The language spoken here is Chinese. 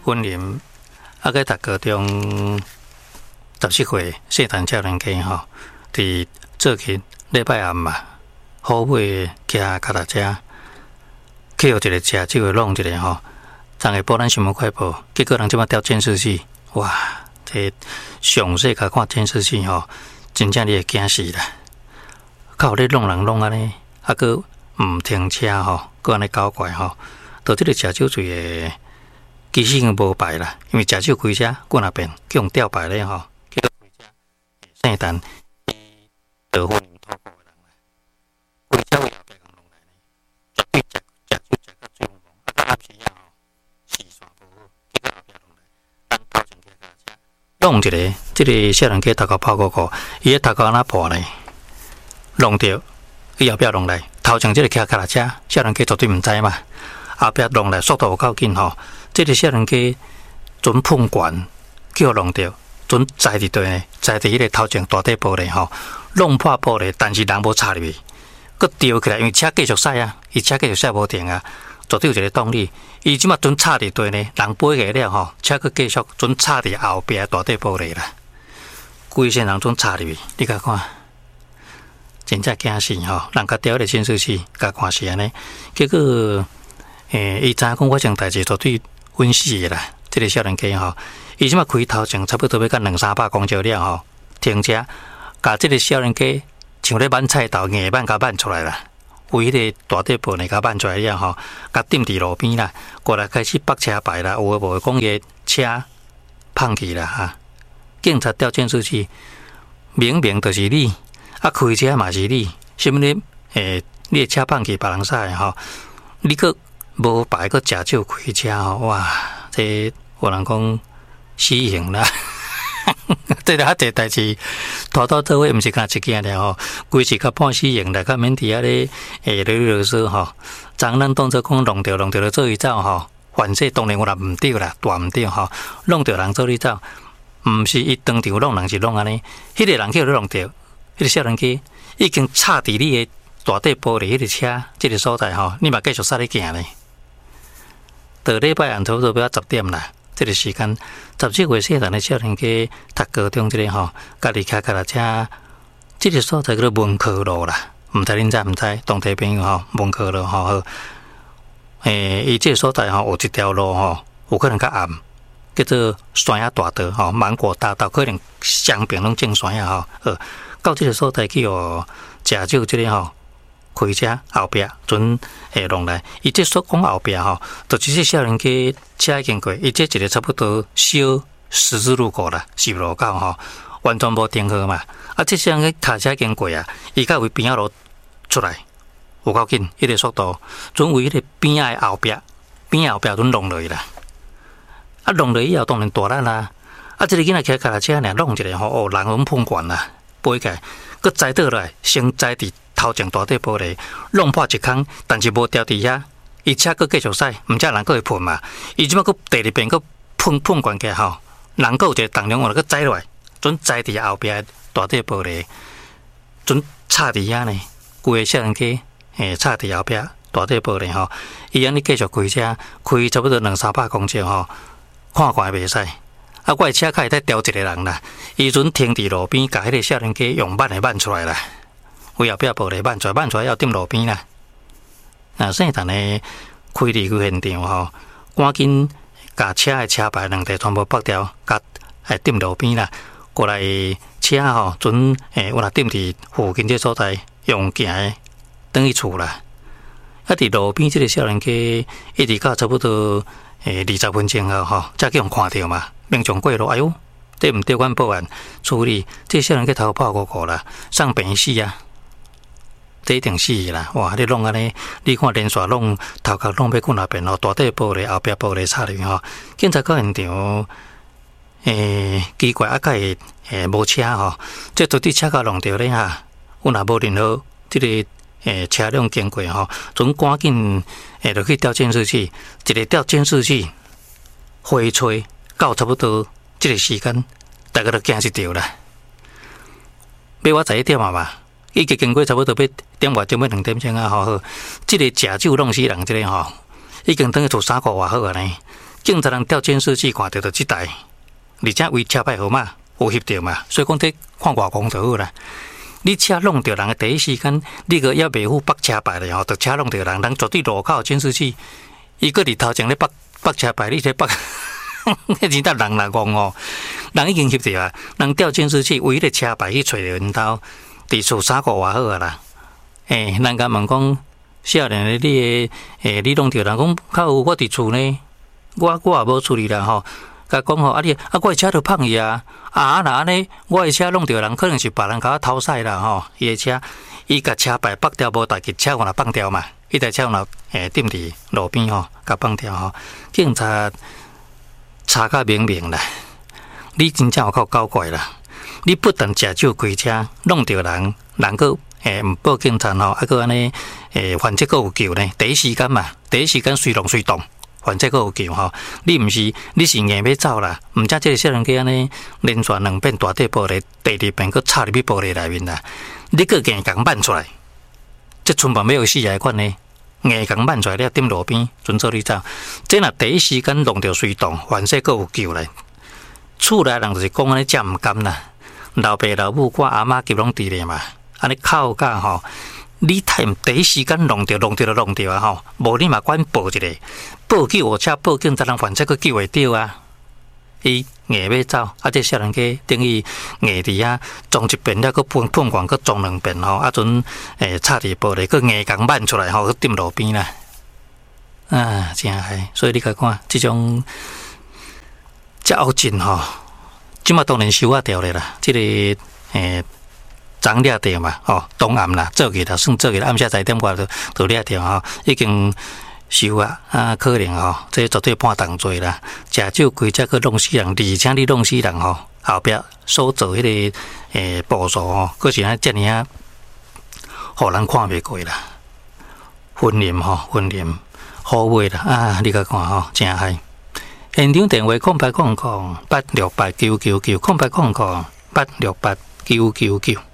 婚姻，个读高中17岁圣诞少年家吼，伫做起礼拜暗嘛，好尾骑脚踏车，去互一个食酒的弄一个吼，昨下报咱新闻快报，结果人即马调监视器，哇！这上细甲看监视器吼，真正你会惊死啦！靠咧弄人弄安尼，个毋停车吼，个安尼搞怪吼，到即个食酒醉的，其实已经无牌啦，因为食酒开车过那边叫用吊牌咧吼，叫做开车圣诞得婚托付的人啦，开车后壁共弄来呢，绝对食酒食到醉蒙蒙，到暗时啊吼，视线无好，结果后壁弄来，当头前骑脚车，弄一个，即个少年家头壳泡coco，伊个头壳安那破呢，弄着。伊后壁弄来，头前即个骑脚踏车，少年家绝对毋知嘛。后壁弄来速度有够紧吼，即个少年家准碰悬，叫弄着，准栽伫地呢，栽伫迄个头前大底玻璃吼，弄破玻璃，但是人无插入去，佮吊起来，因为车继续驶啊，伊车继续驶无停啊，绝对有一个动力。伊即马准插伫地呢，人飞起了吼，车佮继续准插伫后壁大底玻璃啦，规身人准插入去，你甲看。真正惊死吼！人甲调迄个监视器，甲看是安尼。结果，伊知影讲我种代志绝对稳死的啦。即个少年家吼，伊即马开头前差不多要到200-300公尺了吼，停车，甲即个少年家像咧挽菜刀，硬挽甲挽出来啦。为迄个大底玻璃甲挽出来了吼，甲钉伫路边啦，过来开始绑车牌啦，有诶无诶讲伊车放去啦哈。警察调监视器，明明就是你。开车嘛是你，什么你你的车放去别人驶的吼，你佫无牌佫食酒开车吼，哇！这有人讲死刑啦，这个这代志拖到做伙，毋是干一件了吼，规是甲判死刑啦，甲免伫遐咧啰嗦吼，将咱当作讲弄着就做伊走吼，犯事当然我也毋对啦，大毋对吼，弄着人做伊走，毋是伊当场弄人是弄安尼，迄个人叫你弄着。迄个少年家已經插伫你的大底玻璃，迄个車即個所在吼，你嘛繼續駛咧行呢？到禮拜暗差不多要10點啦，即個時間17歲細漢的少年家讀高中即個吼，家己騎腳踏車，即個所在叫做文科路啦，毋知恁知毋知？當地朋友吼，文科路吼好，伊即個所在吼有一條路吼，有可能較暗，叫做山野大道吼，芒果大道，可能雙邊攏種山野吼，到即个所在去哦，食酒即个吼，开车后壁准弄来，伊即所讲后壁吼，就是这少年家车已经过，伊即一个差不多小十字路口啦，10路口吼，完全无停好嘛。即少年家脚车经过啊，伊甲为边仔路出来，有够紧，迄个速度，准为迄个边仔后壁准弄落去啦。弄落以后当然大力啦。即个囡仔骑脚踏车尔弄一个吼，人拢碰悬啦。飞起来，佮栽倒来，先栽伫头前大底玻璃，弄破一空，但是无掉伫遐，伊车佮继续驶，毋则人佮会喷嘛。伊即摆佮第二遍佮碰悬起吼，人佮有一个重量我佮栽落来，准栽伫后壁大底玻璃，准插伫遐呢。规个少年家插伫后壁大底玻璃吼，伊安尼继续开车，开差不多200-300公尺吼，看袂使。我的车开在调一个人啦，伊阵停伫路边，甲迄个少年家用挽来挽出来啦，为后壁玻璃挽出来要踮路边啦。圣诞的开离去现场吼，赶紧甲车的车牌两地全部绑掉，甲踮路边啦。过来车吼，阵有若踮伫附近这所在，用行的转去厝啦。伫路边这个少年家一直到差不多20分钟后吼，才叫人看到嘛。民众过路，哎呦，这毋对，阮报案处理，这少年家头泡coco啦，上病死啊，这一定死啦！哇，你弄安尼，你看连续弄头壳弄要去那边吼，大底玻璃后壁玻璃插入去吼，警察到现场，奇怪甲会无车吼，这到底车甲弄着咧哈，有若无任何这个车辆经过吼，准赶紧落去调监视器，一个调监视器，回吹。到差不多这个时间，大家都惊一跳啦。要我11点嘛，已经经过差不多要点外钟，要2点钟啊！吼，这个食酒弄死人，这个吼，已经等于做3个外好啊呢。 警察人调监视器看到就即台，而且为车牌号码有翕到嘛，所以讲这看外公就好啦。你车弄到人的第一时间，你个也袂赴绑车牌咧吼，就车弄到人，人绝对路口监视器，伊个伫头前咧绑车牌，你咧绑，迄真得人来讲哦，人已经翕到啊，人调监视器，为迄个车牌去找着因兜，伫厝3个外好啊啦。人家问讲，少年的你弄到人讲，较有我伫厝呢，我也无处理啦吼。甲讲吼，我的车都放去啊！若安尼，我的车弄到人，可能是别人甲我偷驶啦吼。伊的车，伊甲车牌绑掉无代志，车我若放掉嘛。迄台车若踮伫路边吼，甲放掉吼。警察查甲明明啦，你真正有够搞怪啦！你不但食酒开车弄到人，人个毋报警察吼，个安尼犯罪个有救呢？第一时间嘛，第一时间随动随动。反正佫有救吼，你毋是，你是硬要走啦，毋则即个少年家安尼连续2遍大地玻璃，第2遍佫插入去玻璃内面啦，你佫硬共挽出来，即村民要死来款呢，硬共挽出来，你踮路边，准做你走，即若第一时间弄着水动，反正佫有救咧。厝内人就是讲安尼，遮毋甘啦，老爸老母我阿妈急拢伫咧嘛，安尼靠甲吼。你太第一时间弄着啊吼，无你嘛管报一个，报救护车报警，才能反正佫救会着啊。伊硬要走，这少年家等于硬伫遐撞一遍了，佫碰光，佫撞2遍吼，阵插伫玻璃，佫硬共挽出来吼，踮路边啦。真害，所以你甲看即种遮恶劲吼，即马当然收啊掉咧啦，即个昨掠着嘛，当暗啦，做起啦，算做起啦，暗时10点外就掠着吼，已经收啊，可能吼，这绝对判重罪啦。食酒开车去弄死人，而且你弄死人吼，后壁所做迄个步数吼，佫是安遮尔啊，互人看袂过啦。昏念吼，昏念好话啦，你甲看吼，真害。现场电话0800-868-999，0800-868-999。